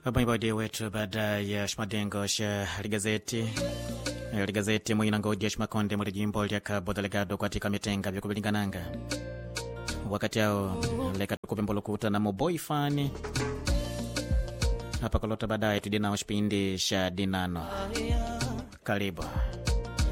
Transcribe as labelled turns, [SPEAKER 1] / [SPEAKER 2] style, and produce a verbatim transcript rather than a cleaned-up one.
[SPEAKER 1] Mwibodi wetu baada ya shmadengo sha ligazeti ligazeti mwina ngodi ya shmakonde mwili jimbo lya Cabo Delgado katika mitenga vya kubilingananga wakati hao leka tukupembolo kuta na moboi fani hapa kolota baadaye tudina shpindi sha dinano. Karibu.